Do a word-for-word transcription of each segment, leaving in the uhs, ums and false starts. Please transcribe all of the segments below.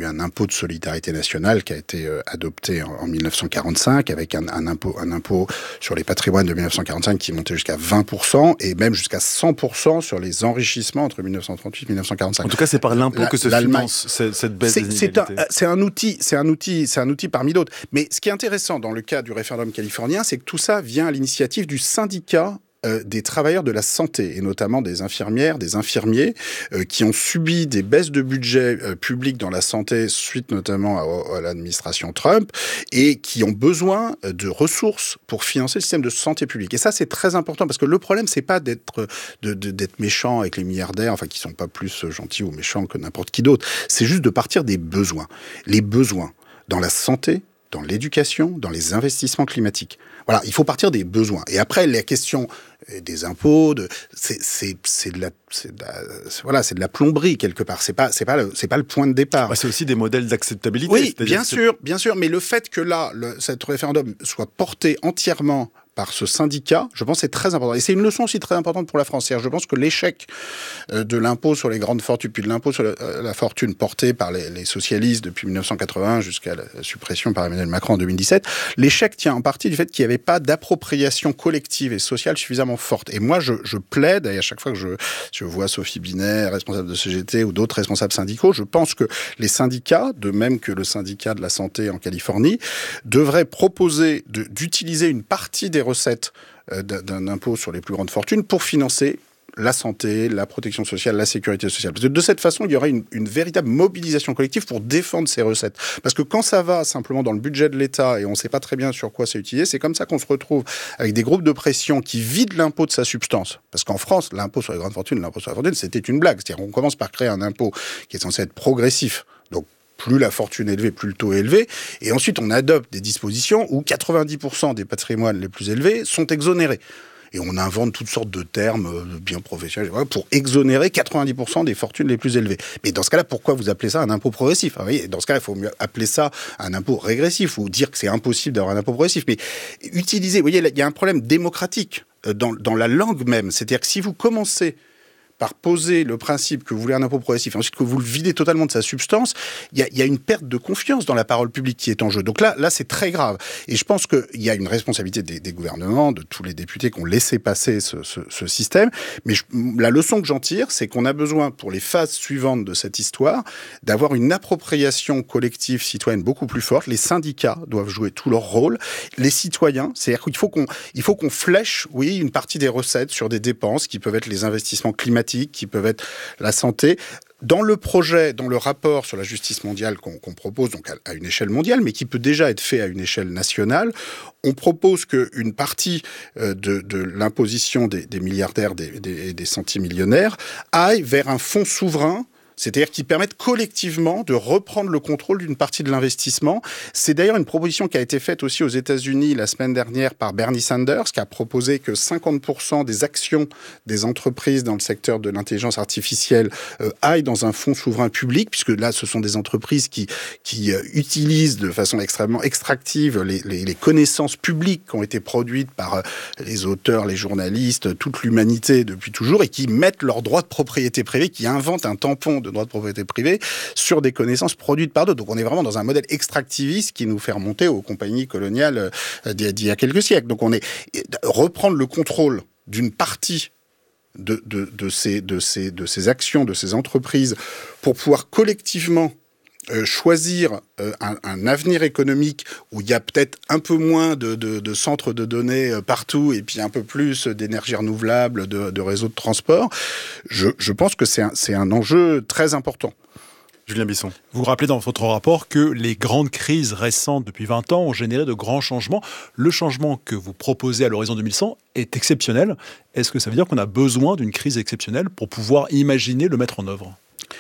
eu un impôt de solidarité nationale qui a été euh, adopté en, en dix-neuf cent quarante-cinq, avec un, un, impôt, un impôt sur les patrimoines de dix-neuf cent quarante-cinq qui montait jusqu'à vingt pour cent et même jusqu'à cent pour cent sur les enrichissements entre dix-neuf cent trente-huit et dix-neuf cent quarante-cinq. En tout cas, c'est par l'impôt La, que se finance cette, cette baisse c'est, des c'est inégalités. Un, c'est un outil, c'est un outil, c'est un outil parmi d'autres. Mais ce qui est intéressant dans le cas du référendum californien, c'est que tout ça vient à l'initiative du syndicat Euh, des travailleurs de la santé, et notamment des infirmières, des infirmiers, euh, qui ont subi des baisses de budget euh, public dans la santé, suite notamment à, à l'administration Trump, et qui ont besoin de ressources pour financer le système de santé publique. Et ça, c'est très important, parce que le problème, c'est pas d'être, de, de, d'être méchant avec les milliardaires, enfin, qui sont pas plus gentils ou méchants que n'importe qui d'autre. C'est juste de partir des besoins. Les besoins dans la santé, dans l'éducation, dans les investissements climatiques. Voilà, il faut partir des besoins. Et après, la question des impôts, de, c'est, c'est, c'est de la, c'est de la, c'est, voilà, c'est de la plomberie quelque part. C'est pas, c'est pas le, c'est pas le point de départ. Bah, c'est aussi des modèles d'acceptabilité. Oui, bien sûr, bien sûr. Mais le fait que là, le, cet référendum soit porté entièrement par ce syndicat, je pense que c'est très important. Et c'est une leçon aussi très importante pour la France. C'est-à-dire, je pense que l'échec de l'impôt sur les grandes fortunes, puis de l'impôt sur la, la fortune porté par les, les socialistes depuis dix-neuf cent quatre-vingt jusqu'à la suppression par Emmanuel Macron en deux mille dix-sept, l'échec tient en partie du fait qu'il n'y avait pas d'appropriation collective et sociale suffisamment forte. Et moi, je, je plaide, et à chaque fois que je, je vois Sophie Binet, responsable de C G T, ou d'autres responsables syndicaux, je pense que les syndicats, de même que le syndicat de la santé en Californie, devraient proposer de, d'utiliser une partie des recettes d'un impôt sur les plus grandes fortunes pour financer la santé, la protection sociale, la sécurité sociale. Parce que de cette façon, il y aura une, une véritable mobilisation collective pour défendre ces recettes. Parce que quand ça va simplement dans le budget de l'État et on ne sait pas très bien sur quoi c'est utilisé, c'est comme ça qu'on se retrouve avec des groupes de pression qui vident l'impôt de sa substance. Parce qu'en France, l'impôt sur les grandes fortunes, l'impôt sur la fortune, c'était une blague. C'est-à-dire qu'on commence par créer un impôt qui est censé être progressif. Donc, plus la fortune est élevée, plus le taux est élevé. Et ensuite, on adopte des dispositions où quatre-vingt-dix pour cent des patrimoines les plus élevés sont exonérés. Et on invente toutes sortes de termes bien professionnels pour exonérer quatre-vingt-dix pour cent des fortunes les plus élevées. Mais dans ce cas-là, pourquoi vous appelez ça un impôt progressif ? Vous voyez, dans ce cas-là, il faut mieux appeler ça un impôt régressif ou dire que c'est impossible d'avoir un impôt progressif. Mais utiliser, vous voyez, il y a un problème démocratique dans, dans la langue même. C'est-à-dire que si vous commencez par poser le principe que vous voulez un impôt progressif, et ensuite que vous le videz totalement de sa substance, il y, y a une perte de confiance dans la parole publique qui est en jeu. Donc là, là c'est très grave. Et je pense qu'il y a une responsabilité des, des gouvernements, de tous les députés qui ont laissé passer ce, ce, ce système. Mais je, la leçon que j'en tire, c'est qu'on a besoin, pour les phases suivantes de cette histoire, d'avoir une appropriation collective citoyenne beaucoup plus forte. Les syndicats doivent jouer tout leur rôle. Les citoyens, c'est-à-dire qu'il faut qu'on, il faut qu'on flèche, oui, une partie des recettes sur des dépenses qui peuvent être les investissements climatiques, qui peuvent être la santé. Dans le projet, dans le rapport sur la justice mondiale qu'on, qu'on propose, donc à, à une échelle mondiale, mais qui peut déjà être fait à une échelle nationale, on propose qu'une partie de, de l'imposition des, des milliardaires, des, des, des centimillionnaires, aille vers un fonds souverain, c'est-à-dire qui permettent collectivement de reprendre le contrôle d'une partie de l'investissement. C'est d'ailleurs une proposition qui a été faite aussi aux États-Unis la semaine dernière par Bernie Sanders, qui a proposé que cinquante pour cent des actions des entreprises dans le secteur de l'intelligence artificielle euh, aillent dans un fonds souverain public, puisque là, ce sont des entreprises qui, qui euh, utilisent de façon extrêmement extractive les, les, les connaissances publiques qui ont été produites par euh, les auteurs, les journalistes, toute l'humanité depuis toujours, et qui mettent leurs droits de propriété privée, qui inventent un tampon de droits de propriété privée sur des connaissances produites par d'autres. Donc on est vraiment dans un modèle extractiviste qui nous fait remonter aux compagnies coloniales d'il y a quelques siècles. Donc on est reprendre le contrôle d'une partie de, de, de, ces, de, ces, de ces actions, de ces entreprises, pour pouvoir collectivement Euh, choisir euh, un, un avenir économique où il y a peut-être un peu moins de, de, de centres de données euh, partout et puis un peu plus d'énergie renouvelable, de, de réseaux de transport, je, je pense que c'est un, c'est un enjeu très important. Julien Bisson. Vous rappelez dans votre rapport que les grandes crises récentes depuis vingt ans ont généré de grands changements. Le changement que vous proposez à l'horizon deux mille cent est exceptionnel. Est-ce que ça veut dire qu'on a besoin d'une crise exceptionnelle pour pouvoir imaginer le mettre en œuvre ?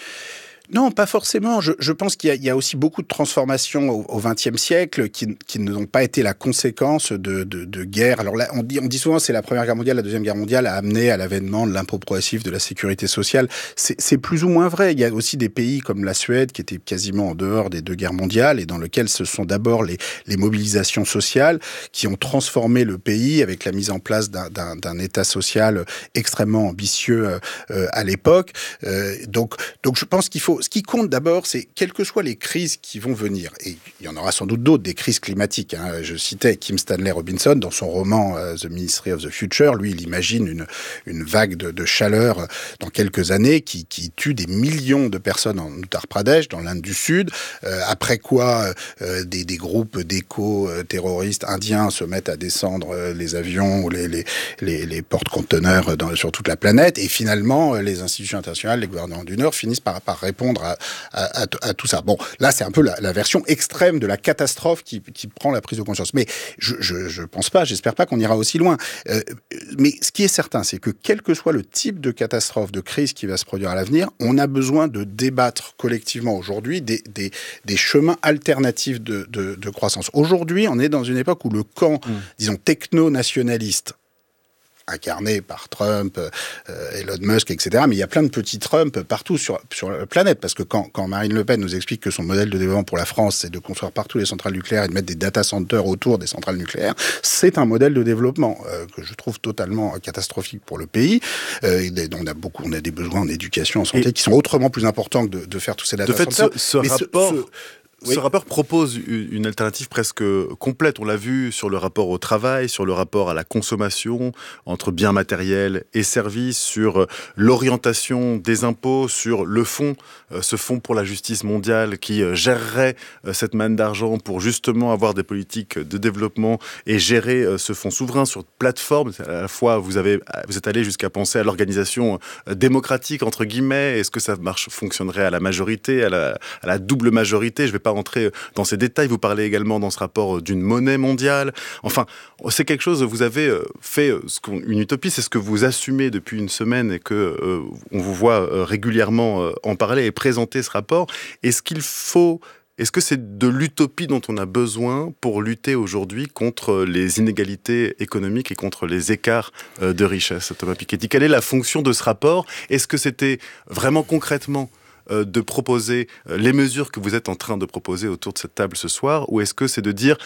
Non, pas forcément. Je, je pense qu'il y a, il y a aussi beaucoup de transformations au vingtième siècle qui, qui n'ont pas été la conséquence de, de, de guerres. Alors là, on dit, on dit souvent que c'est la Première Guerre mondiale, la Deuxième Guerre mondiale a amené à l'avènement de l'impôt progressif, de la sécurité sociale. C'est, c'est plus ou moins vrai. Il y a aussi des pays comme la Suède qui étaient quasiment en dehors des deux guerres mondiales et dans lesquels ce sont d'abord les, les mobilisations sociales qui ont transformé le pays avec la mise en place d'un, d'un, d'un État social extrêmement ambitieux euh, à l'époque. Euh, donc, donc je pense qu'il faut faut, ce qui compte d'abord, c'est quelles que soient les crises qui vont venir, et il y en aura sans doute d'autres, des crises climatiques. Hein. Je citais Kim Stanley Robinson dans son roman uh, The Ministry of the Future. Lui, il imagine une, une vague de, de chaleur dans quelques années qui, qui tue des millions de personnes en Uttar Pradesh, dans l'Inde du Sud. Euh, après quoi, euh, des, des groupes d'éco-terroristes indiens se mettent à descendre euh, les avions ou les, les, les, les porte-conteneurs dans, sur toute la planète. Et finalement, les institutions internationales, les gouvernements du Nord finissent par, par répondre à, à, à, à tout ça. Bon, là, c'est un peu la, la version extrême de la catastrophe qui, qui prend la prise de conscience. Mais je, je, je pense pas, j'espère pas qu'on ira aussi loin. Euh, mais ce qui est certain, c'est que quel que soit le type de catastrophe, de crise qui va se produire à l'avenir, on a besoin de débattre collectivement aujourd'hui des, des, des chemins alternatifs de, de, de croissance. Aujourd'hui, on est dans une époque où le camp, mmh. disons, techno-nationaliste, incarné par Trump, euh, Elon Musk, et cetera. Mais il y a plein de petits Trump partout sur, sur la planète. Parce que quand, quand Marine Le Pen nous explique que son modèle de développement pour la France, c'est de construire partout les centrales nucléaires et de mettre des data centers autour des centrales nucléaires, c'est un modèle de développement euh, que je trouve totalement catastrophique pour le pays. Euh, et on a beaucoup, on a des besoins en éducation, en santé, et qui sont autrement plus importants que de, de faire tous ces data de fait, centers. Ce, ce Mais rapport... Ce, ce, Ce oui. rapport propose une alternative presque complète. On l'a vu sur le rapport au travail, sur le rapport à la consommation, entre biens matériels et services, sur l'orientation des impôts, sur le fonds, ce fonds pour la justice mondiale qui gérerait cette manne d'argent pour justement avoir des politiques de développement et gérer ce fonds souverain sur plateforme. À la fois, vous, avez, vous êtes allé jusqu'à penser à l'organisation démocratique, entre guillemets. Est-ce que ça marche, fonctionnerait à la majorité, à la, à la double majorité? Je vais pas rentrer dans ces détails. Vous parlez également dans ce rapport d'une monnaie mondiale. Enfin, c'est quelque chose, vous avez fait ce qu'on, une utopie, c'est ce que vous assumez depuis une semaine et que euh, on vous voit euh, régulièrement euh, en parler et présenter ce rapport. Est-ce qu'il faut... Est-ce que c'est de l'utopie dont on a besoin pour lutter aujourd'hui contre les inégalités économiques et contre les écarts de richesse, Thomas Piketty? Quelle est la fonction de ce rapport? Est-ce que c'était vraiment concrètement de proposer les mesures que vous êtes en train de proposer autour de cette table ce soir, ou est-ce que c'est de dire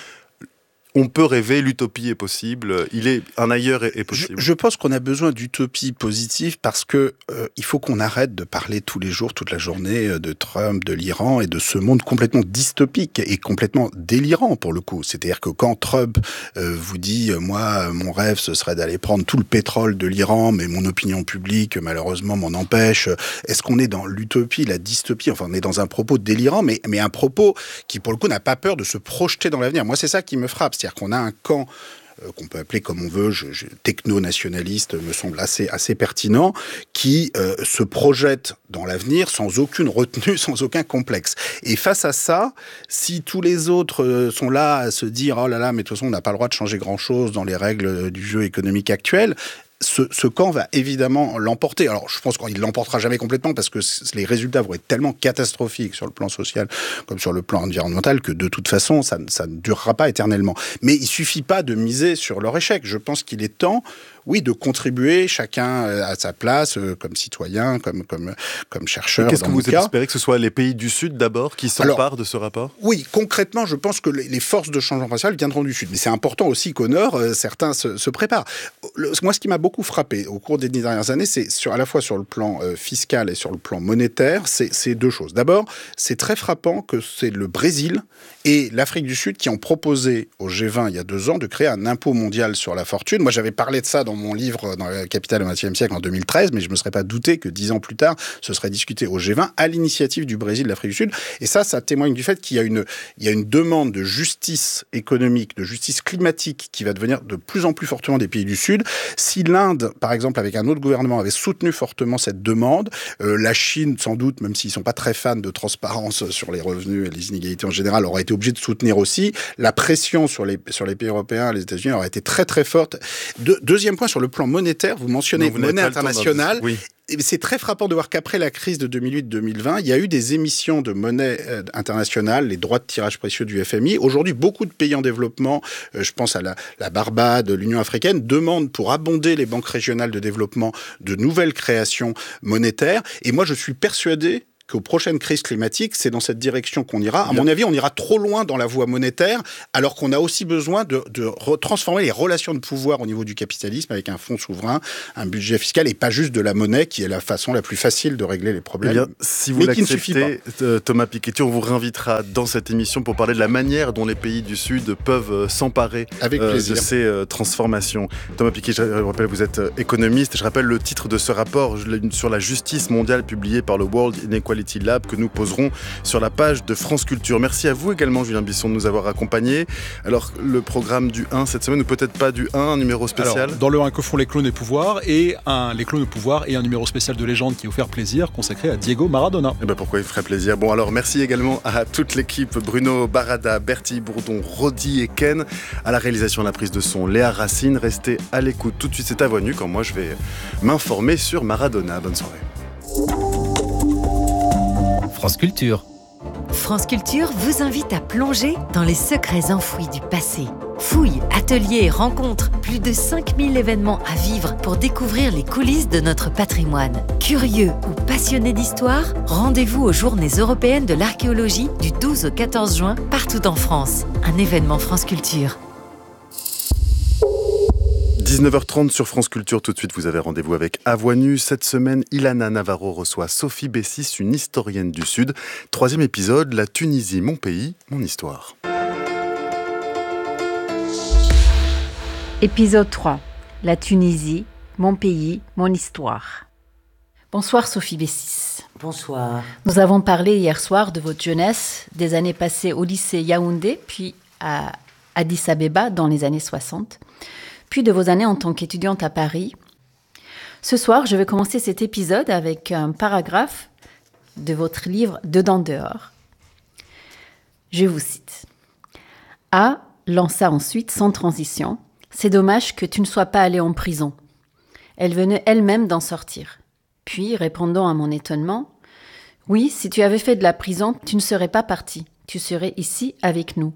on peut rêver, l'utopie est possible, il est, un ailleurs est, est possible? Je, je pense qu'on a besoin d'utopie positive parce que euh, il faut qu'on arrête de parler tous les jours, toute la journée de Trump, de l'Iran et de ce monde complètement dystopique et complètement délirant pour le coup. C'est-à-dire que quand Trump euh, vous dit euh, moi mon rêve ce serait d'aller prendre tout le pétrole de l'Iran, mais mon opinion publique malheureusement m'en empêche. Est-ce qu'on est dans l'utopie, la dystopie? Enfin, on est dans un propos délirant, mais mais un propos qui pour le coup n'a pas peur de se projeter dans l'avenir. Moi, c'est ça qui me frappe. C'est-à-dire qu'on a un camp euh, qu'on peut appeler comme on veut, je, je, techno-nationaliste me semble assez, assez pertinent, qui euh, se projette dans l'avenir sans aucune retenue, sans aucun complexe. Et face à ça, si tous les autres euh, sont là à se dire « Oh là là, mais de toute façon, on n'a pas le droit de changer grand-chose dans les règles du jeu économique actuel », Ce, ce camp va évidemment l'emporter. Alors, je pense qu'il ne l'emportera jamais complètement parce que les résultats vont être tellement catastrophiques sur le plan social comme sur le plan environnemental que de toute façon, ça, ça ne durera pas éternellement. Mais il ne suffit pas de miser sur leur échec. Je pense qu'il est temps, oui, de contribuer chacun à sa place, euh, comme citoyen, comme, comme, comme chercheur. Qu'est-ce que vous cas. espérez que ce soit les pays du Sud d'abord qui s'emparent de ce rapport? Oui, concrètement, je pense que les, les forces de changement racial viendront du Sud. Mais c'est important aussi qu'au Nord, euh, certains se, se préparent. Le, moi, ce qui m'a beaucoup frappé au cours des dix dernières années, c'est sur, à la fois sur le plan euh, fiscal et sur le plan monétaire, c'est, c'est deux choses. D'abord, c'est très frappant que c'est le Brésil et l'Afrique du Sud qui ont proposé au G vingt il y a deux ans de créer un impôt mondial sur la fortune. Moi, j'avais parlé de ça dans mon livre dans la capitale du vingtième siècle en deux mille treize, mais je ne me serais pas douté que dix ans plus tard, ce serait discuté au G vingt à l'initiative du Brésil et de l'Afrique du Sud. Et ça, ça témoigne du fait qu'il y a une, il y a une demande de justice économique, de justice climatique qui va devenir de plus en plus fortement des pays du Sud. Si l'Inde, par exemple, avec un autre gouvernement, avait soutenu fortement cette demande, euh, la Chine, sans doute, même s'ils ne sont pas très fans de transparence sur les revenus et les inégalités en général, aurait été obligé de soutenir aussi. La pression sur les, sur les pays européens, les États-Unis, aurait été très très forte. De, deuxième point, sur le plan monétaire, vous mentionnez non, vous monnaie internationale. Oui. C'est très frappant de voir qu'après la crise de deux mille huit deux mille vingt, il y a eu des émissions de monnaie euh, internationale, les droits de tirage précieux du F M I. Aujourd'hui, beaucoup de pays en développement, euh, je pense à la, la Barbade, l'Union africaine, demandent pour abonder les banques régionales de développement de nouvelles créations monétaires. Et moi, je suis persuadé qu'aux prochaines crises climatiques, c'est dans cette direction qu'on ira. À mon avis, on ira trop loin dans la voie monétaire, alors qu'on a aussi besoin de, de transformer les relations de pouvoir au niveau du capitalisme avec un fonds souverain, un budget fiscal, et pas juste de la monnaie, qui est la façon la plus facile de régler les problèmes. Eh bien, si vous l'acceptez, Thomas Piketty, on vous réinvitera dans cette émission pour parler de la manière dont les pays du Sud peuvent s'emparer euh, de ces euh, transformations. Thomas Piketty, je rappelle, vous êtes économiste. Je rappelle le titre de ce rapport sur la justice mondiale publié par le World Inequality Lab que nous poserons sur la page de France Culture. Merci à vous également, Julien Bisson, de nous avoir accompagnés. Alors, le programme du un cette semaine, ou peut-être pas du un, un numéro spécial. Alors, dans le un, que font les clones et pouvoirs, et un, les clones et pouvoirs, et un numéro spécial de légende qui vous faire plaisir, consacré à Diego Maradona. Et ben pourquoi il ferait plaisir. Bon, alors, merci également à toute l'équipe, Bruno Barada, Bertie Bourdon, Rodi et Ken, à la réalisation et la prise de son, Léa Racine. Restez à l'écoute. Tout de suite, c'est à Voix Nue quand moi je vais m'informer sur Maradona. Bonne soirée. France Culture. France Culture vous invite à plonger dans les secrets enfouis du passé. Fouilles, ateliers, rencontres, plus de cinq mille événements à vivre pour découvrir les coulisses de notre patrimoine. Curieux ou passionnés d'histoire, rendez-vous aux Journées européennes de l'archéologie du douze au quatorze juin, partout en France. Un événement France Culture. dix-neuf heures trente sur France Culture, tout de suite vous avez rendez-vous avec À Voix Nue. Cette semaine, Ilana Navarro reçoit Sophie Bessis, une historienne du Sud. Troisième épisode, la Tunisie, mon pays, mon histoire. Épisode trois, la Tunisie, mon pays, mon histoire. Bonsoir Sophie Bessis. Bonsoir. Nous avons parlé hier soir de votre jeunesse, des années passées au lycée Yaoundé, puis à Addis Abeba dans les années soixante. Puis de vos années en tant qu'étudiante à Paris. Ce soir, je vais commencer cet épisode avec un paragraphe de votre livre « Dedans dehors ». Je vous cite. « A lança ensuite sans transition. C'est dommage que tu ne sois pas allée en prison. Elle venait elle-même d'en sortir. Puis, répondant à mon étonnement, « Oui, si tu avais fait de la prison, tu ne serais pas partie. Tu serais ici avec nous. »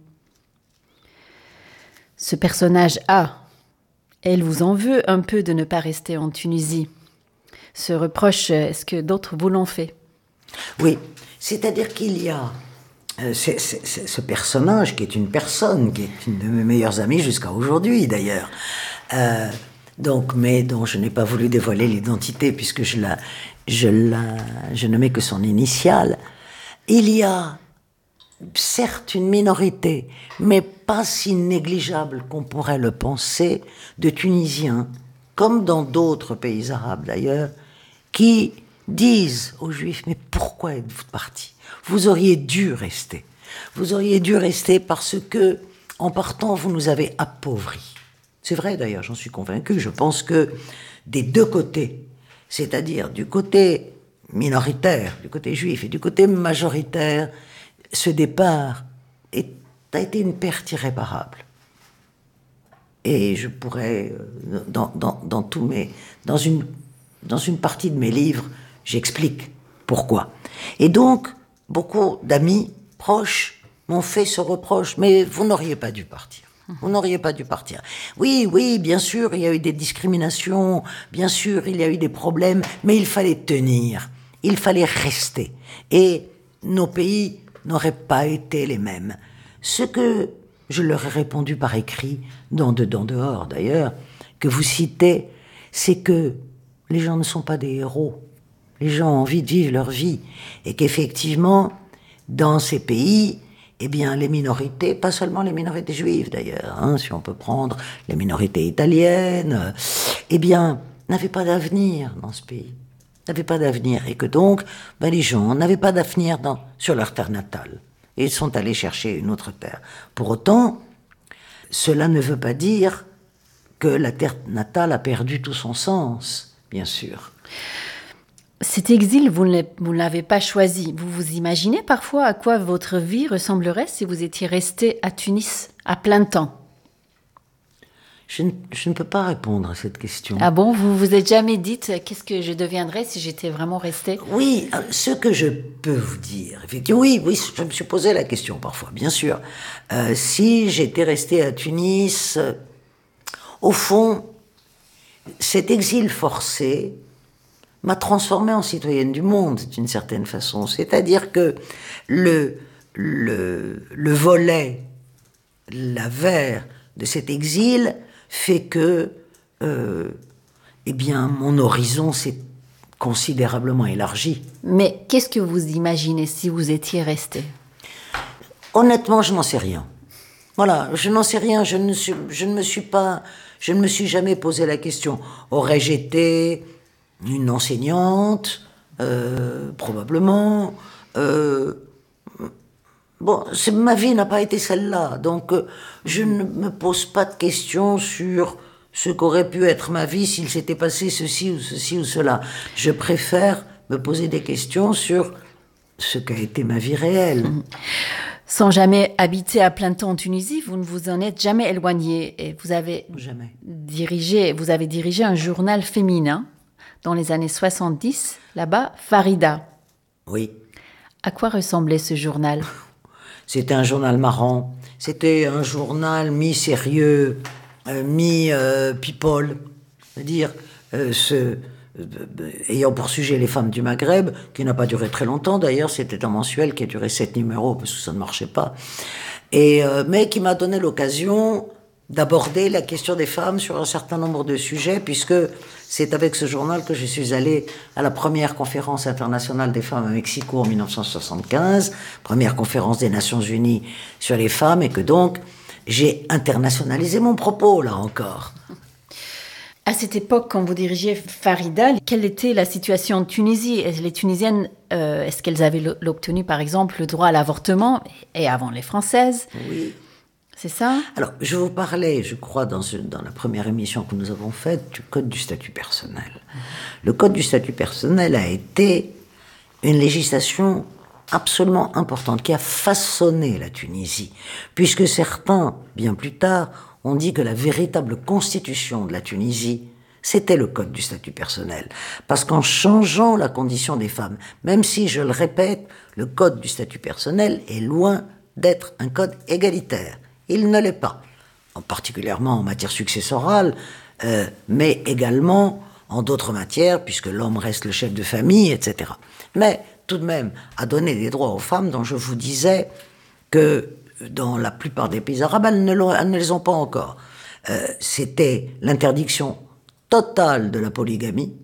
Ce personnage A, elle vous en veut un peu de ne pas rester en Tunisie. Ce reproche, est-ce que d'autres vous l'ont fait? Oui, c'est-à-dire qu'il y a euh, c'est, c'est, c'est ce personnage qui est une personne, qui est une de mes meilleures amies jusqu'à aujourd'hui d'ailleurs, euh, donc, mais dont je n'ai pas voulu dévoiler l'identité puisque je, la, je, la, je ne mets que son initiale. Il y a certes une minorité, mais pas si négligeable qu'on pourrait le penser, de Tunisiens, comme dans d'autres pays arabes d'ailleurs, qui disent aux Juifs « Mais pourquoi êtes-vous partis ? Vous auriez dû rester. Vous auriez dû rester parce que, en partant, vous nous avez appauvris. » C'est vrai d'ailleurs, j'en suis convaincu. Je pense que des deux côtés, c'est-à-dire du côté minoritaire, du côté juif, et du côté majoritaire, ce départ est, a été une perte irréparable. Et je pourrais, dans, dans, dans, tous mes, dans, une, dans une partie de mes livres, j'explique pourquoi. Et donc, beaucoup d'amis proches m'ont fait ce reproche, mais vous n'auriez pas dû partir. Vous n'auriez pas dû partir. Oui, oui, bien sûr, il y a eu des discriminations, bien sûr, il y a eu des problèmes, mais il fallait tenir, il fallait rester. Et nos pays n'auraient pas été les mêmes. Ce que je leur ai répondu par écrit, dans Dedans dehors d'ailleurs, que vous citez, c'est que les gens ne sont pas des héros. Les gens ont envie de vivre leur vie. Et qu'effectivement, dans ces pays, eh bien, les minorités, pas seulement les minorités juives d'ailleurs, hein, si on peut prendre les minorités italiennes, eh bien, n'avaient pas d'avenir dans ce pays. N'avaient pas d'avenir. Et que donc, ben, les gens n'avaient pas d'avenir dans, sur leur terre natale. Et ils sont allés chercher une autre terre. Pour autant, cela ne veut pas dire que la terre natale a perdu tout son sens, bien sûr. Cet exil, vous ne l'avez pas choisi. Vous vous imaginez parfois à quoi votre vie ressemblerait si vous étiez resté à Tunis à plein temps? Je ne, je ne peux pas répondre à cette question. Ah bon, vous vous êtes jamais dit qu'est-ce que je deviendrais si j'étais vraiment restée? Oui, ce que je peux vous dire, effectivement, oui, oui, je me suis posé la question parfois, bien sûr. Euh, si j'étais restée à Tunis, euh, au fond, cet exil forcé m'a transformée en citoyenne du monde, d'une certaine façon. C'est-à-dire que le, le, le volet, l'avers de cet exil fait que, euh, eh bien, mon horizon s'est considérablement élargi. Mais qu'est-ce que vous imaginez si vous étiez resté? Honnêtement, je n'en sais rien. Voilà, je n'en sais rien. Je ne, suis, je ne me suis pas, je ne me suis jamais posé la question. Aurais-je été une enseignante, euh, probablement. Euh, bon, c'est, ma vie n'a pas été celle-là, donc euh, je ne me pose pas de questions sur ce qu'aurait pu être ma vie s'il s'était passé ceci ou ceci ou cela. Je préfère me poser des questions sur ce qu'a été ma vie réelle. Mmh. Sans jamais habiter à plein temps en Tunisie, vous ne vous en êtes jamais éloigné. Et vous avez jamais. dirigé, vous avez dirigé un journal féminin dans les années soixante-dix, là-bas, Farida. Oui. À quoi ressemblait ce journal? C'était un journal marrant. C'était un journal mi-sérieux, euh, mi-people. C'est-à-dire, euh, ce, euh, ayant pour sujet les femmes du Maghreb, qui n'a pas duré très longtemps d'ailleurs, c'était un mensuel qui a duré sept numéros, parce que ça ne marchait pas, et, euh, mais qui m'a donné l'occasion d'aborder la question des femmes sur un certain nombre de sujets, puisque c'est avec ce journal que je suis allée à la première conférence internationale des femmes à Mexico en dix-neuf cent soixante-quinze, première conférence des Nations Unies sur les femmes, et que donc j'ai internationalisé mon propos, là encore. À cette époque, quand vous dirigiez Farida, quelle était la situation en Tunisie? Les Tunisiennes, euh, est-ce qu'elles avaient obtenu, par exemple, le droit à l'avortement, et avant les Françaises? Oui. C'est ça? Alors, je vous parlais, je crois, dans, ce, dans la première émission que nous avons faite, du Code du statut personnel. Le Code du statut personnel a été une législation absolument importante qui a façonné la Tunisie, puisque certains, bien plus tard, ont dit que la véritable constitution de la Tunisie, c'était le Code du statut personnel. Parce qu'en changeant la condition des femmes, même si, je le répète, le Code du statut personnel est loin d'être un code égalitaire. Il ne l'est pas, en particulièrement en matière successorale, euh, mais également en d'autres matières, puisque l'homme reste le chef de famille, et cetera. Mais tout de même, à donner des droits aux femmes dont je vous disais que dans la plupart des pays arabes, elles ne, elles ne les ont pas encore. Euh, c'était l'interdiction totale de la polygamie,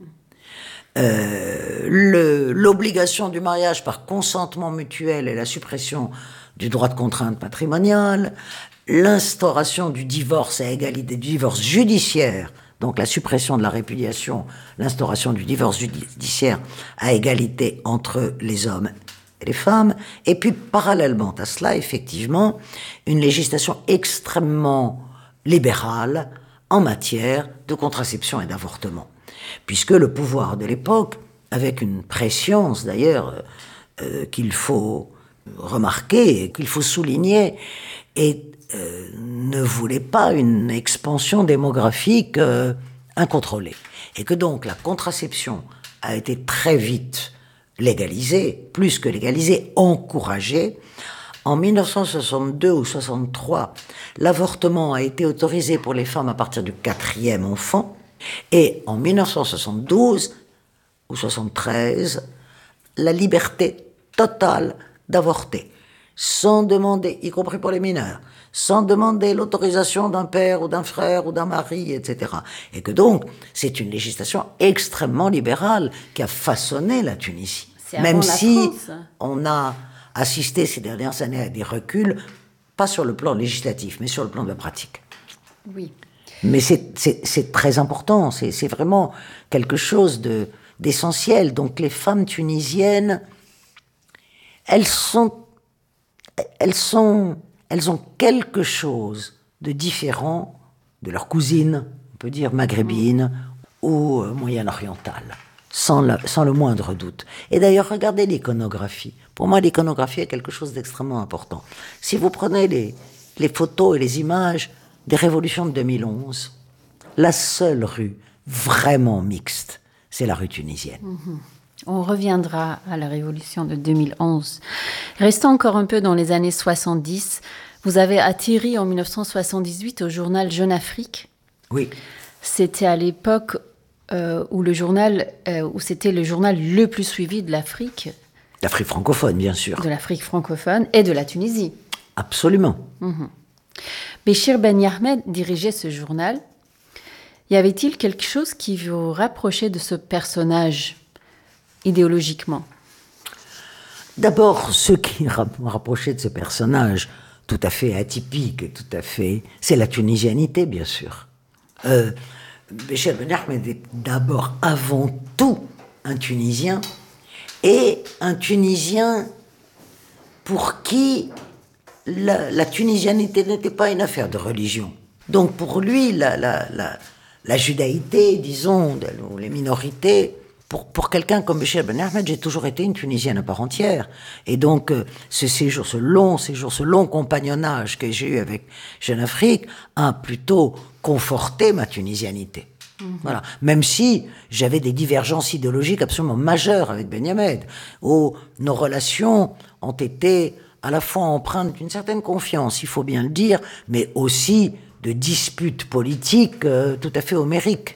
euh, le, l'obligation du mariage par consentement mutuel et la suppression du droit de contrainte patrimoniale, l'instauration du divorce à égalité, du divorce judiciaire, donc la suppression de la répudiation, l'instauration du divorce judiciaire à égalité entre les hommes et les femmes, et puis parallèlement à cela, effectivement, une législation extrêmement libérale en matière de contraception et d'avortement, puisque le pouvoir de l'époque, avec une prescience d'ailleurs euh, qu'il faut remarquer et qu'il faut souligner, et euh, ne voulait pas une expansion démographique euh, incontrôlée. Et que donc la contraception a été très vite légalisée, plus que légalisée, encouragée. En dix-neuf cent soixante-deux ou soixante-trois, l'avortement a été autorisé pour les femmes à partir du quatrième enfant. Et en dix-neuf cent soixante-douze ou soixante-treize, la liberté totale d'avorter, sans demander, y compris pour les mineurs, sans demander l'autorisation d'un père ou d'un frère ou d'un mari, et cetera. Et que donc, c'est une législation extrêmement libérale qui a façonné la Tunisie. Même si on a assisté ces dernières années à des reculs, pas sur le plan législatif, mais sur le plan de la pratique. Oui. Mais c'est, c'est, c'est très important, c'est, c'est vraiment quelque chose de, d'essentiel. Donc les femmes tunisiennes, elles sont, elles sont, elles ont quelque chose de différent de leurs cousines, on peut dire maghrébines ou euh, moyen-orientales, sans, la, sans le moindre doute. Et d'ailleurs, regardez l'iconographie. Pour moi, l'iconographie est quelque chose d'extrêmement important. Si vous prenez les, les photos et les images des révolutions de deux mille onze, la seule rue vraiment mixte, c'est la rue tunisienne. Mmh. On reviendra à la révolution de deux mille onze. Restons encore un peu dans les années soixante-dix. Vous avez atterri en dix-neuf cent soixante-dix-huit au journal Jeune Afrique. Oui. C'était à l'époque euh, où le journal, euh, où c'était le journal le plus suivi de l'Afrique. L'Afrique francophone, bien sûr. De l'Afrique francophone et de la Tunisie. Absolument. Mmh. Béchir Ben Ahmed dirigeait ce journal. Y avait-il quelque chose qui vous rapprochait de ce personnage idéologiquement? D'abord, ce qui me rapprochait de ce personnage, tout à fait atypique, et tout à fait, c'est la tunisianité, bien sûr. Euh, Béchir Ben Ahmed est d'abord, avant tout, un Tunisien, et un Tunisien pour qui la, la tunisianité n'était pas une affaire de religion. Donc pour lui, la, la, la, la judaïté, disons, ou les minorités, pour, pour quelqu'un comme Béchir Ben Ahmed, j'ai toujours été une Tunisienne à part entière. Et donc euh, ce séjour, ce long séjour, ce long compagnonnage que j'ai eu avec Jeune Afrique a plutôt conforté ma tunisianité. Voilà. Même si j'avais des divergences idéologiques absolument majeures avec Ben Ahmed, où nos relations ont été à la fois empreintes d'une certaine confiance, il faut bien le dire, mais aussi de disputes politiques euh, tout à fait homériques.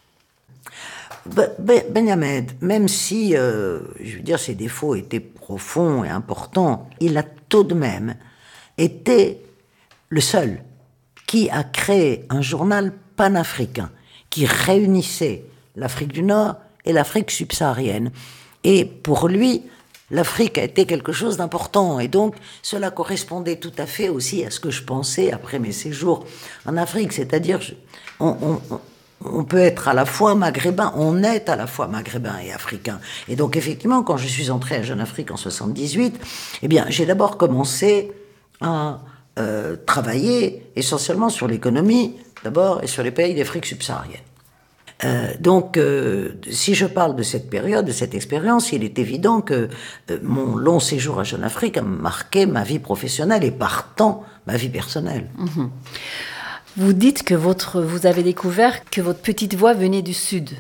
Ben Ahmed, même si, euh, je veux dire, ses défauts étaient profonds et importants, il a tout de même été le seul qui a créé un journal panafricain qui réunissait l'Afrique du Nord et l'Afrique subsaharienne. Et pour lui, l'Afrique a été quelque chose d'important. Et donc, cela correspondait tout à fait aussi à ce que je pensais après mes séjours en Afrique. C'est-à-dire, on, on, on peut être à la fois maghrébin, on est à la fois maghrébin et africain. Et donc, effectivement, quand je suis entré à Jeune Afrique en soixante-dix-huit, eh bien, j'ai d'abord commencé à euh, travailler essentiellement sur l'économie, d'abord, et sur les pays d'Afrique subsaharienne. Euh, donc, euh, si je parle de cette période, de cette expérience, il est évident que euh, mon long séjour à Jeune Afrique a marqué ma vie professionnelle et partant ma vie personnelle. Mmh. Vous dites que votre, vous avez découvert que votre petite voix venait du Sud.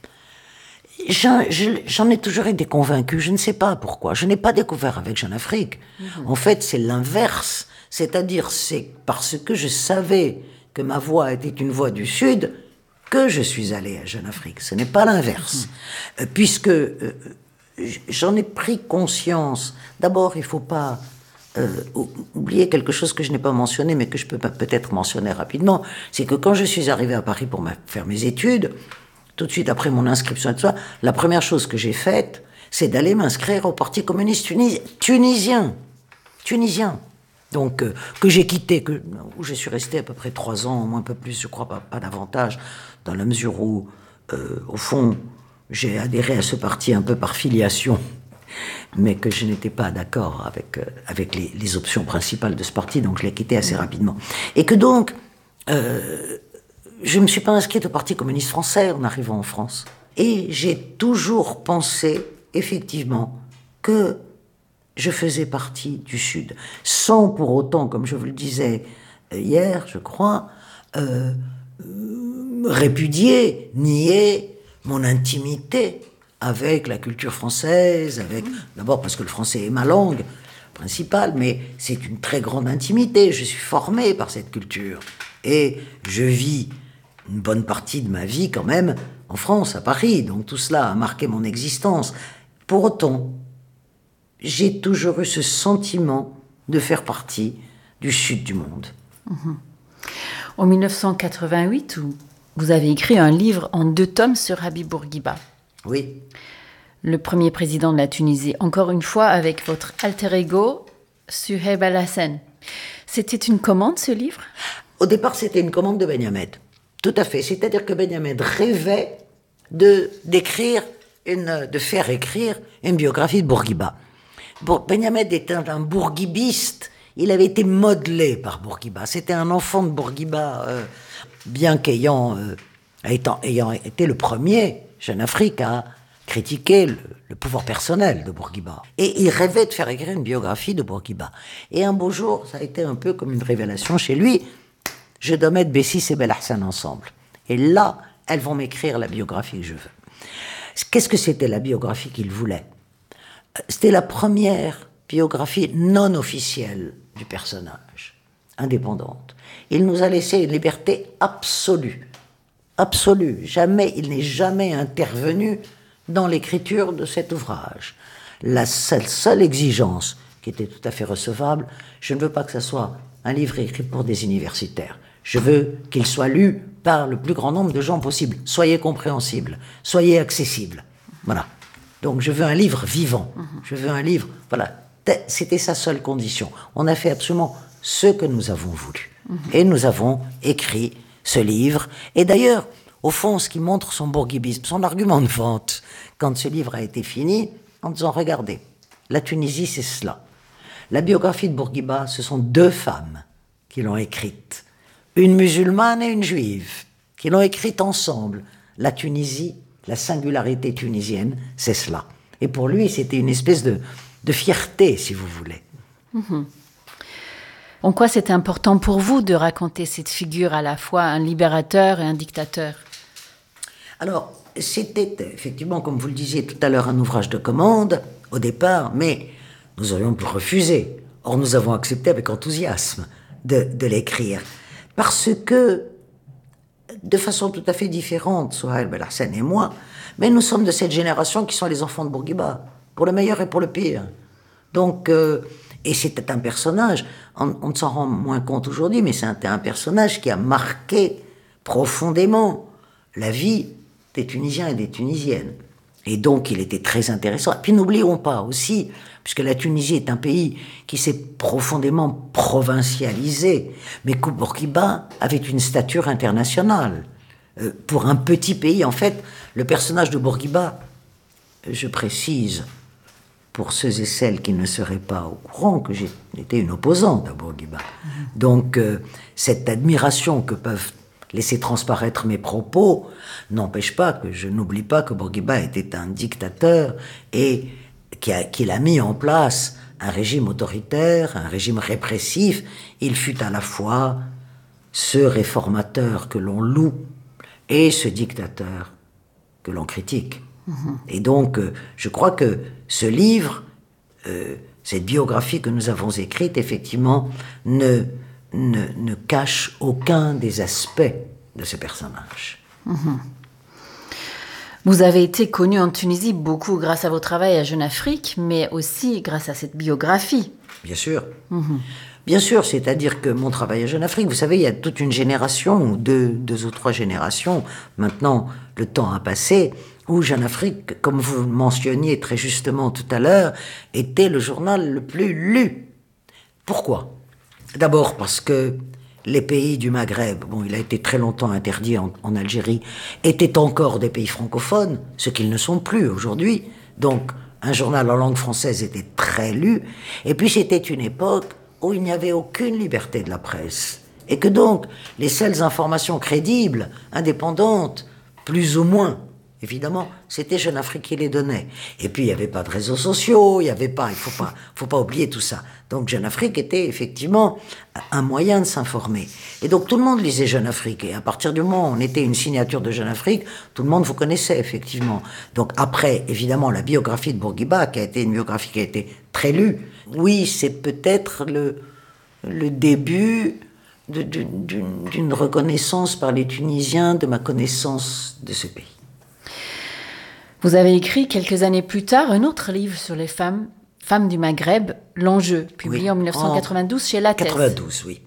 J'en, j'en ai toujours été convaincue, je ne sais pas pourquoi. Je n'ai pas découvert avec Jeune Afrique. Mmh. En fait, c'est l'inverse. C'est-à-dire, c'est parce que je savais que ma voix était une voix du Sud que je suis allé à Jeune Afrique. Ce n'est pas l'inverse. Mmh. Euh, puisque euh, j'en ai pris conscience. D'abord, il ne faut pas euh, oublier quelque chose que je n'ai pas mentionné, mais que je peux peut-être mentionner rapidement. C'est que quand je suis arrivé à Paris pour faire mes études, tout de suite après mon inscription et tout ça, la première chose que j'ai faite, c'est d'aller m'inscrire au Parti communiste tunis- tunisien. Tunisien. Donc, euh, que j'ai quitté, que, où je suis resté à peu près trois ans, ou un peu plus, je crois, pas, pas davantage, dans la mesure où, euh, au fond, j'ai adhéré à ce parti un peu par filiation, mais que je n'étais pas d'accord avec, euh, avec les, les options principales de ce parti, donc je l'ai quitté assez rapidement. Et que donc, euh, je ne me suis pas inscrite au Parti communiste français en arrivant en France. Et j'ai toujours pensé, effectivement, que je faisais partie du Sud, sans pour autant, comme je vous le disais hier, je crois, euh, répudier, nier mon intimité avec la culture française, avec d'abord parce que le français est ma langue principale, mais c'est une très grande intimité. Je suis formé par cette culture et je vis une bonne partie de ma vie quand même en France, à Paris. Donc tout cela a marqué mon existence. Pour autant, j'ai toujours eu ce sentiment de faire partie du sud du monde. Mmh. En mille neuf cent quatre-vingt-huit, vous avez écrit un livre en deux tomes sur Habib Bourguiba. Oui. Le premier président de la Tunisie, encore une fois avec votre alter ego, Suhaib Al-Hassen. C'était une commande, ce livre ? Au départ, c'était une commande de Ben Ahmed. Tout à fait. C'est-à-dire que Ben Ahmed rêvait de, d'écrire, une, de faire écrire une biographie de Bourguiba. Ben Ahmed était un bourguibiste. Il avait été modelé par Bourguiba. C'était un enfant de Bourguiba, euh, bien qu'ayant euh, étant, ayant été le premier, Jeune Afrique, à critiquer le, le pouvoir personnel de Bourguiba. Et il rêvait de faire écrire une biographie de Bourguiba. Et un beau jour, ça a été un peu comme une révélation chez lui. Je dois mettre Bessis et Belhassan ensemble. Et là, elles vont m'écrire la biographie que je veux. Qu'est-ce que c'était la biographie qu'il voulait ? C'était la première biographie non officielle du personnage, indépendante. Il nous a laissé une liberté absolue absolu. Jamais, il n'est jamais intervenu dans l'écriture de cet ouvrage. La seule, seule exigence, qui était tout à fait recevable, je ne veux pas que ce soit un livre écrit pour des universitaires. Je veux qu'il soit lu par le plus grand nombre de gens possible. Soyez compréhensible, soyez accessible. Voilà. Donc je veux un livre vivant. Je veux un livre... Voilà. C'était sa seule condition. On a fait absolument ce que nous avons voulu. Et nous avons écrit ce livre. Et d'ailleurs, au fond, ce qui montre son bourguibisme, son argument de vente, quand ce livre a été fini, en disant, regardez, la Tunisie, c'est cela. La biographie de Bourguiba, ce sont deux femmes qui l'ont écrite. Une musulmane et une juive, qui l'ont écrite ensemble. La Tunisie, la singularité tunisienne, c'est cela. Et pour lui, c'était une espèce de, de fierté, si vous voulez. Mmh. En quoi c'était important pour vous de raconter cette figure à la fois un libérateur et un dictateur? Alors, c'était effectivement, comme vous le disiez tout à l'heure, un ouvrage de commande, au départ, mais nous aurions pu refuser. Or, nous avons accepté avec enthousiasme de, de l'écrire. Parce que, de façon tout à fait différente, Souhaïl Belhassan et moi, mais nous sommes de cette génération qui sont les enfants de Bourguiba, pour le meilleur et pour le pire. Donc, euh, et c'était un personnage, on, on s'en rend moins compte aujourd'hui, mais c'était un personnage qui a marqué profondément la vie des Tunisiens et des Tunisiennes. Et donc, il était très intéressant. Et puis, n'oublions pas aussi, puisque la Tunisie est un pays qui s'est profondément provincialisé, mais que Bourguiba avait une stature internationale. Euh, pour un petit pays, en fait, le personnage de Bourguiba, je précise, pour ceux et celles qui ne seraient pas au courant, que j'étais une opposante à Bourguiba. Mmh. Donc, euh, cette admiration que peuvent laisser transparaître mes propos n'empêche pas que je n'oublie pas que Bourguiba était un dictateur et qu'il a mis en place un régime autoritaire, un régime répressif. Il fut à la fois ce réformateur que l'on loue et ce dictateur que l'on critique. Mmh. Et donc, euh, je crois que ce livre, euh, cette biographie que nous avons écrite, effectivement, ne... Ne, ne cache aucun des aspects de ce personnage. Mmh. Vous avez été connu en Tunisie beaucoup grâce à vos travaux à Jeune Afrique, mais aussi grâce à cette biographie. Bien sûr. Mmh. Bien sûr, c'est-à-dire que mon travail à Jeune Afrique, vous savez, il y a toute une génération, ou deux, deux ou trois générations, maintenant le temps a passé, où Jeune Afrique, comme vous le mentionniez très justement tout à l'heure, était le journal le plus lu. Pourquoi ? D'abord parce que les pays du Maghreb, bon, il a été très longtemps interdit en, en Algérie, étaient encore des pays francophones, ce qu'ils ne sont plus aujourd'hui. Donc, un journal en langue française était très lu. Et puis, c'était une époque où il n'y avait aucune liberté de la presse. Et que donc, les seules informations crédibles, indépendantes, plus ou moins, évidemment, c'était Jeune Afrique qui les donnait. Et puis, il n'y avait pas de réseaux sociaux, il n'y avait pas, il ne faut pas, faut pas oublier tout ça. Donc, Jeune Afrique était effectivement un moyen de s'informer. Et donc, tout le monde lisait Jeune Afrique. Et à partir du moment où on était une signature de Jeune Afrique, tout le monde vous connaissait, effectivement. Donc, après, évidemment, la biographie de Bourguiba, qui a été une biographie qui a été très lue, oui, c'est peut-être le, le début de, d'une, d'une reconnaissance par les Tunisiens de ma connaissance de ce pays. Vous avez écrit quelques années plus tard un autre livre sur les femmes, femmes du Maghreb, L'Enjeu, publié oui. en dix-neuf cent quatre-vingt-douze en chez Lattès. quatre-vingt-douze, oui.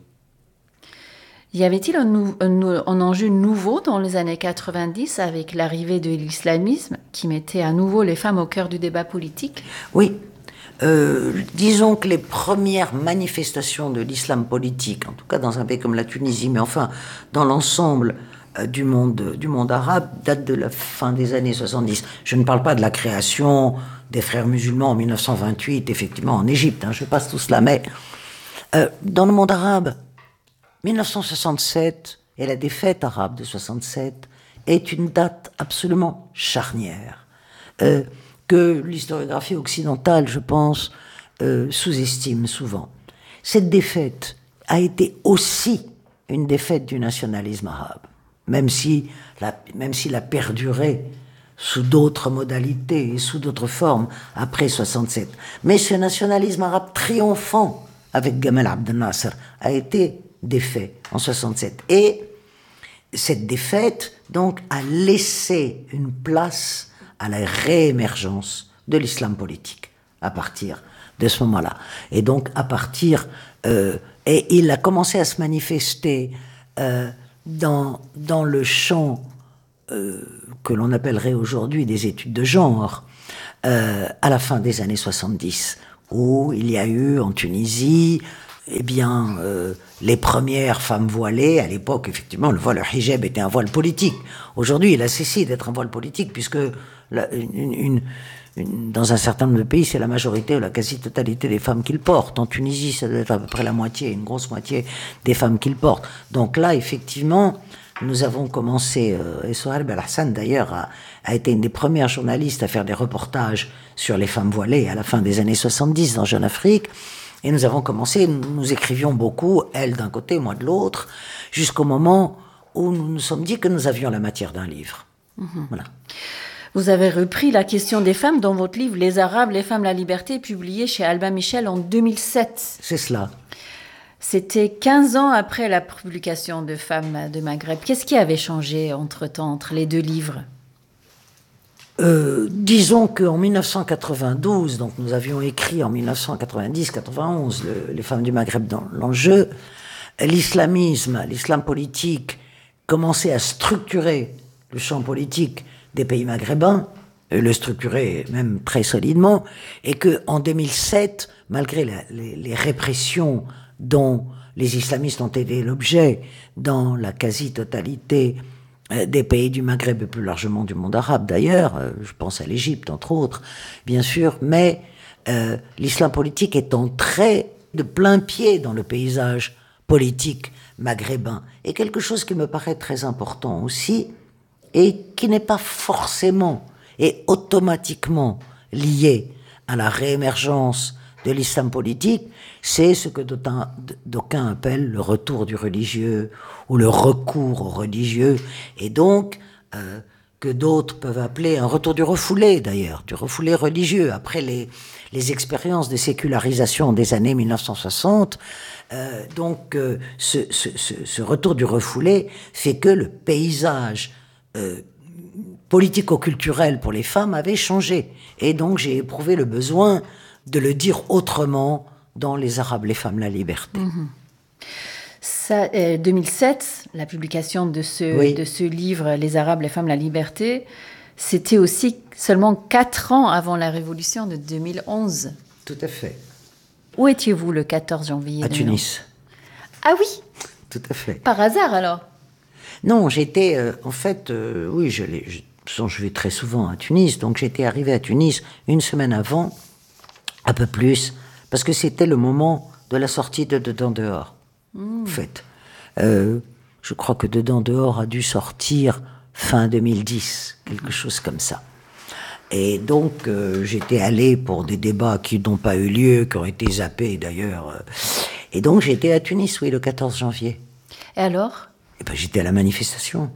Y avait-il un, nou- un, un enjeu nouveau dans les années quatre-vingt-dix avec l'arrivée de l'islamisme qui mettait à nouveau les femmes au cœur du débat politique ? Oui. Euh, disons que les premières manifestations de l'islam politique, en tout cas dans un pays comme la Tunisie, mais enfin dans l'ensemble Du monde, du monde arabe, date de la fin des années soixante-dix. Je ne parle pas de la création des frères musulmans en dix-neuf cent vingt-huit, effectivement, en Égypte, hein, je passe tout cela, mais euh, dans le monde arabe, dix-neuf cent soixante-sept et la défaite arabe de soixante-sept est une date absolument charnière, euh, que l'historiographie occidentale, je pense, euh, sous-estime souvent. Cette défaite a été aussi une défaite du nationalisme arabe. Même si, la, même s'il a perduré sous d'autres modalités et sous d'autres formes après soixante-sept. Mais ce nationalisme arabe triomphant avec Gamal Abdel Nasser a été défait en soixante-sept. Et cette défaite, donc, a laissé une place à la réémergence de l'islam politique à partir de ce moment-là. Et donc, à partir... Euh, et il a commencé à se manifester euh, dans, dans le champ euh, que l'on appellerait aujourd'hui des études de genre, euh, à la fin des années soixante-dix, où il y a eu en Tunisie... Eh bien, euh, les premières femmes voilées, à l'époque, effectivement, le voile, le hijab était un voile politique. Aujourd'hui, il a cessé d'être un voile politique, puisque la, une, une, une, dans un certain nombre de pays, c'est la majorité ou la quasi-totalité des femmes qui le portent. En Tunisie, ça doit être à peu près la moitié, une grosse moitié des femmes qui le portent. Donc là, effectivement, nous avons commencé, euh, et Sohail Belhassan, d'ailleurs, a, a été une des premières journalistes à faire des reportages sur les femmes voilées à la fin des années soixante-dix dans Jeune Afrique. Et nous avons commencé, nous, nous écrivions beaucoup, elle d'un côté, moi de l'autre, jusqu'au moment où nous nous sommes dit que nous avions la matière d'un livre. Mmh. Voilà. Vous avez repris la question des femmes dans votre livre « Les Arabes, les femmes, la liberté », publié chez Albin Michel en deux mille sept. C'est cela. C'était quinze ans après la publication de Femmes de Maghreb. Qu'est-ce qui avait changé entre-temps, entre les deux livres ? Euh, disons qu'en mille neuf cent quatre-vingt-douze, donc nous avions écrit en mille neuf cent quatre-vingt-dix quatre-vingt-onze le, les femmes du Maghreb dans l'enjeu, l'islamisme, l'islam politique commençait à structurer le champ politique des pays maghrébins, et le structurer même très solidement, et que en deux mille sept, malgré la, les, les répressions dont les islamistes ont été l'objet dans la quasi-totalité des pays du Maghreb et plus largement du monde arabe d'ailleurs, je pense à l'Égypte entre autres, bien sûr, mais euh, l'islam politique est entré de plein pied dans le paysage politique maghrébin. Et quelque chose qui me paraît très important aussi, et qui n'est pas forcément et automatiquement lié à la réémergence de l'islam politique, c'est ce que d'aucuns appellent le retour du religieux ou le recours au religieux, et donc euh, que d'autres peuvent appeler un retour du refoulé d'ailleurs, du refoulé religieux. Après les, les expériences de sécularisation des années mille neuf cent soixante, euh, donc euh, ce, ce, ce, ce retour du refoulé fait que le paysage euh, politico-culturel pour les femmes avait changé, et donc j'ai éprouvé le besoin de le dire autrement dans Les Arabes, les femmes, la liberté. Mmh. Ça, euh, deux mille sept, la publication de ce, oui. de ce livre, Les Arabes, les femmes, la liberté, c'était aussi seulement quatre ans avant la révolution de deux mille onze. Tout à fait. Où étiez-vous le quatorze janvier À Tunis. Ah oui. Tout à fait. Par hasard alors? Non, j'étais, euh, en fait, euh, oui, je, je, je vais très souvent à Tunis, donc j'étais arrivé à Tunis une semaine avant, un peu plus, parce que c'était le moment de la sortie de Dedans Dehors, mmh. en fait. Euh, je crois que Dedans Dehors a dû sortir fin deux mille dix, quelque chose comme ça. Et donc, euh, j'étais allé pour des débats qui n'ont pas eu lieu, qui ont été zappés d'ailleurs. Et donc, j'étais à Tunis, oui, le quatorze janvier. Et alors? Eh ben, j'étais à la manifestation.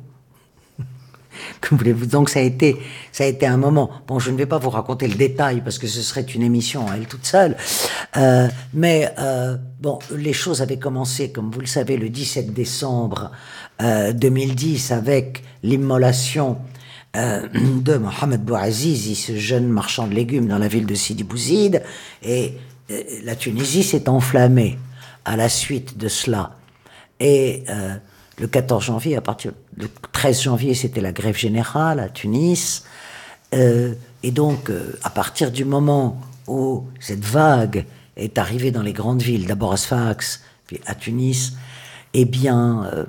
Que voulez-vous? Donc ça a été, ça a été un moment. Bon, je ne vais pas vous raconter le détail parce que ce serait une émission à elle toute seule. Euh, mais euh, bon, les choses avaient commencé, comme vous le savez, le dix-sept décembre euh, deux mille dix avec l'immolation euh, de Mohamed Bouazizi, ce jeune marchand de légumes dans la ville de Sidi Bouzid, et euh, la Tunisie s'est enflammée à la suite de cela. Et euh, le quatorze janvier, à partir du treize janvier, c'était la grève générale à Tunis. Euh, et donc, euh, à partir du moment où cette vague est arrivée dans les grandes villes, d'abord à Sfax, puis à Tunis, eh bien, euh,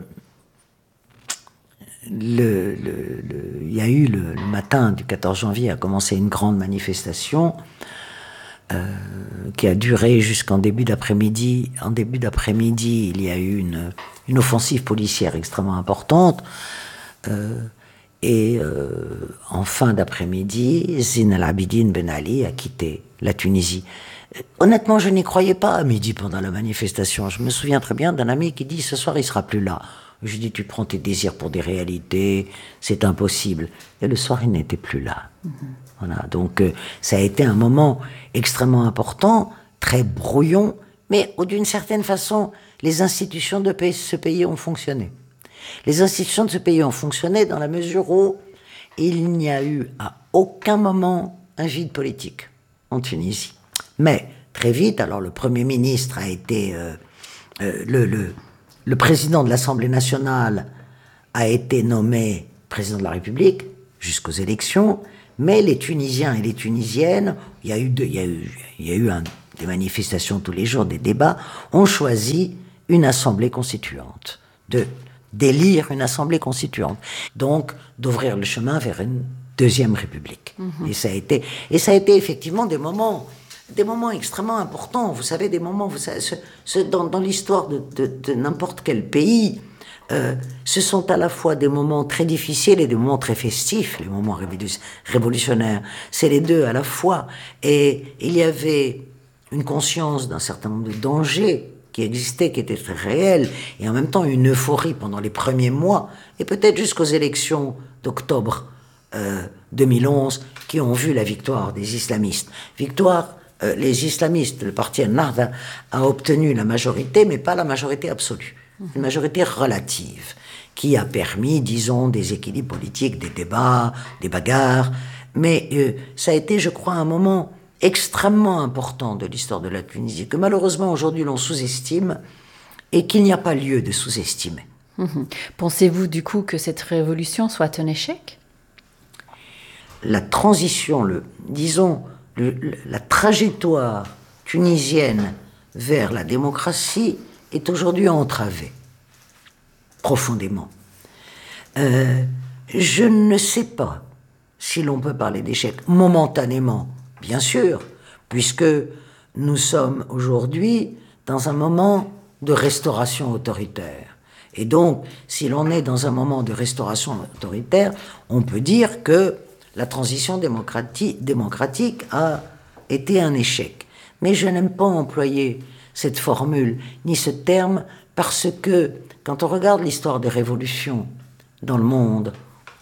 le, le, le, il y a eu le, le matin du quatorze janvier a commencé une grande manifestation euh, qui a duré jusqu'en début d'après-midi. En début d'après-midi, il y a eu une, une offensive policière extrêmement importante. Euh, et euh, en fin d'après-midi, Zine el-Abidine Ben Ali a quitté la Tunisie. Honnêtement, je n'y croyais pas à midi pendant la manifestation. Je me souviens très bien d'un ami qui dit « Ce soir, il sera plus là ». Je dis « Tu prends tes désirs pour des réalités, c'est impossible ». Et le soir, il n'était plus là. Mm-hmm. Voilà, donc euh, ça a été un moment extrêmement important, très brouillon, mais d'une certaine façon, les institutions de ce pays ont fonctionné. Les institutions de ce pays ont fonctionné dans la mesure où il n'y a eu à aucun moment un vide politique en Tunisie. Mais très vite, alors le Premier ministre a été... Euh, euh, le, le, le président de l'Assemblée nationale a été nommé président de la République jusqu'aux élections, mais les Tunisiens et les Tunisiennes, il y a eu, de, il y a eu, il y a eu un, des manifestations tous les jours, des débats, ont choisi une assemblée constituante, de d'élire une assemblée constituante, donc d'ouvrir le chemin vers une deuxième république. Mmh. Et ça a été, et ça a été effectivement des moments, des moments extrêmement importants. Vous savez, des moments, vous savez, ce, ce, dans, dans l'histoire de, de, de n'importe quel pays, euh, ce sont à la fois des moments très difficiles et des moments très festifs, les moments révolutionnaires. C'est les deux à la fois. Et il y avait une conscience d'un certain nombre de dangers qui existait, qui était très réel, et en même temps une euphorie pendant les premiers mois, et peut-être jusqu'aux élections d'octobre euh, deux mille onze, qui ont vu la victoire des islamistes. Victoire, euh, les islamistes, le parti Ennahda a obtenu la majorité, mais pas la majorité absolue, une majorité relative, qui a permis, disons, des équilibres politiques, des débats, des bagarres, mais euh, ça a été, je crois, un moment extrêmement important de l'histoire de la Tunisie, que malheureusement aujourd'hui l'on sous-estime et qu'il n'y a pas lieu de sous-estimer. Mmh. Pensez-vous du coup que cette révolution soit un échec ? La transition, le, disons, le, le, la trajectoire tunisienne vers la démocratie est aujourd'hui entravée, profondément. Euh, je ne sais pas si l'on peut parler d'échec momentanément. Bien sûr, puisque nous sommes aujourd'hui dans un moment de restauration autoritaire. Et donc, si l'on est dans un moment de restauration autoritaire, on peut dire que la transition démocratique, démocratique a été un échec. Mais je n'aime pas employer cette formule, ni ce terme, parce que quand on regarde l'histoire des révolutions dans le monde,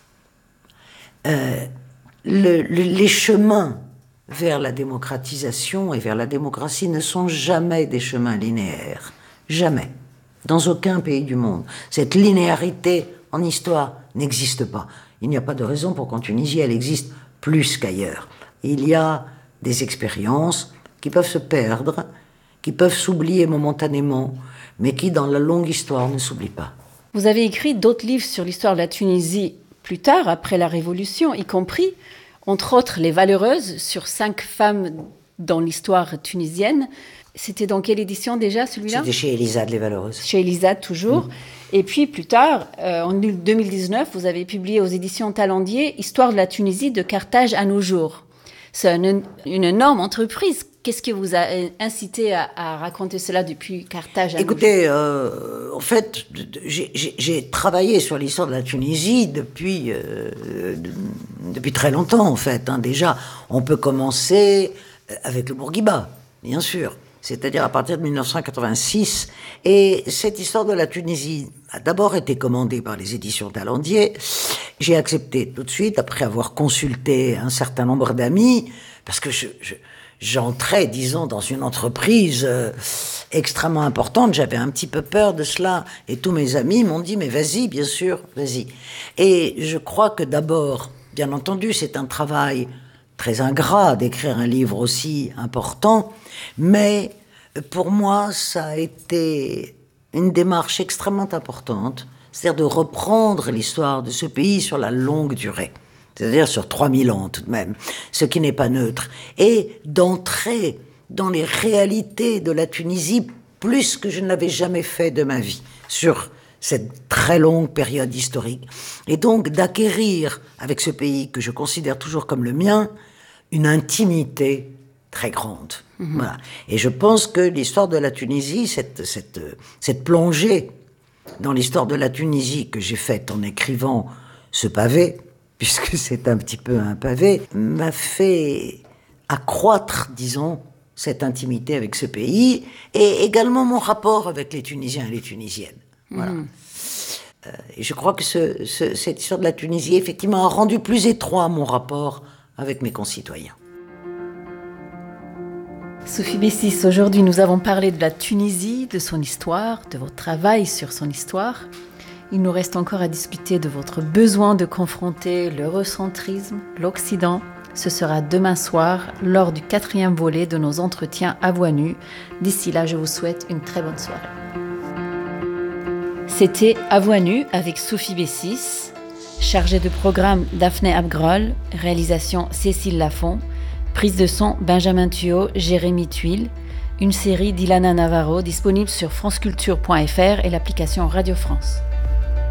euh, le, le, les chemins vers la démocratisation et vers la démocratie ne sont jamais des chemins linéaires. Jamais. Dans aucun pays du monde. Cette linéarité en histoire n'existe pas. Il n'y a pas de raison pour qu'en Tunisie, elle existe plus qu'ailleurs. Il y a des expériences qui peuvent se perdre, qui peuvent s'oublier momentanément, mais qui, dans la longue histoire, ne s'oublient pas. Vous avez écrit d'autres livres sur l'histoire de la Tunisie plus tard, après la Révolution, y compris... entre autres, Les Valeureuses, sur cinq femmes dans l'histoire tunisienne. C'était dans quelle édition déjà, celui-là ? C'était chez Elisade, Les Valeureuses. Chez Elisade, toujours. Mmh. Et puis, plus tard, euh, en deux mille dix-neuf, vous avez publié aux éditions Talendier « Histoire de la Tunisie de Carthage à nos jours ». C'est une, une énorme entreprise. Qu'est-ce qui vous a incité à, à raconter cela depuis Carthage à Écoutez, euh, en fait, j'ai, j'ai, j'ai travaillé sur l'histoire de la Tunisie depuis, euh, depuis très longtemps, en fait. Hein. Déjà, on peut commencer avec le Bourguiba, bien sûr, c'est-à-dire à partir de dix-neuf cent quatre-vingt-six. Et cette histoire de la Tunisie a d'abord été commandée par les éditions Talendier. J'ai accepté tout de suite, après avoir consulté un certain nombre d'amis, parce que je... je J'entrais, disons, dans une entreprise euh, extrêmement importante. J'avais un petit peu peur de cela. Et tous mes amis m'ont dit, mais vas-y, bien sûr, vas-y. Et je crois que d'abord, bien entendu, c'est un travail très ingrat d'écrire un livre aussi important. Mais pour moi, ça a été une démarche extrêmement importante. C'est-à-dire de reprendre l'histoire de ce pays sur la longue durée. C'est-à-dire sur trois mille ans tout de même, ce qui n'est pas neutre, et d'entrer dans les réalités de la Tunisie plus que je ne l'avais jamais fait de ma vie, sur cette très longue période historique, et donc d'acquérir avec ce pays que je considère toujours comme le mien, une intimité très grande. Mmh. Voilà. Et je pense que l'histoire de la Tunisie, cette, cette, cette plongée dans l'histoire de la Tunisie que j'ai faite en écrivant ce pavé, puisque c'est un petit peu un pavé, m'a fait accroître, disons, cette intimité avec ce pays, et également mon rapport avec les Tunisiens et les Tunisiennes. Voilà. Mmh. Euh, et je crois que ce, ce, cette histoire de la Tunisie, effectivement, a rendu plus étroit mon rapport avec mes concitoyens. Sophie Bessis, aujourd'hui nous avons parlé de la Tunisie, de son histoire, de votre travail sur son histoire. Il nous reste encore à discuter de votre besoin de confronter l'eurocentrisme, l'Occident. Ce sera demain soir, lors du quatrième volet de nos entretiens à voix nue. D'ici là, je vous souhaite une très bonne soirée. C'était À voix nue avec Sophie Bessis, chargée de programme Daphné Abgrol, réalisation Cécile Lafont, prise de son Benjamin Thuot, Jérémy Tuile, une série d'Ilana Navarro disponible sur franceculture point f r et l'application Radio France.